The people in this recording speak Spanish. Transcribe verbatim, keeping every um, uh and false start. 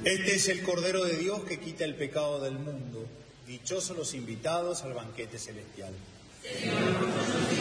Este es el Cordero de Dios que quita el pecado del mundo. Dichosos los invitados al banquete celestial. Señor,